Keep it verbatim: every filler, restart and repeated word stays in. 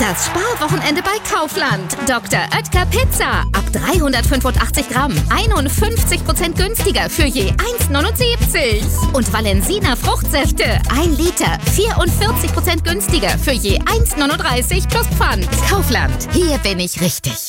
Das Sparwochenende bei Kaufland. Doktor Oetker Pizza. Ab dreihundertfünfundachtzig Gramm. einundfünfzig Prozent günstiger für je eins neunundsiebzig. Und Valensina Fruchtsäfte. ein Liter. vierundvierzig Prozent günstiger für je eins neununddreißig plus Pfand. Kaufland. Hier bin ich richtig.